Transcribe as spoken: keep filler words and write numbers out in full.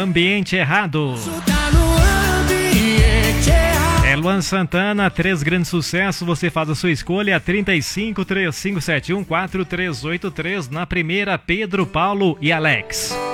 ambiente errado. É Luan Santana, três grandes sucessos, você faz a sua escolha, trinta e cinco, três cinco sete um, quatro três oito três, na primeira Pedro, Paulo e Alex.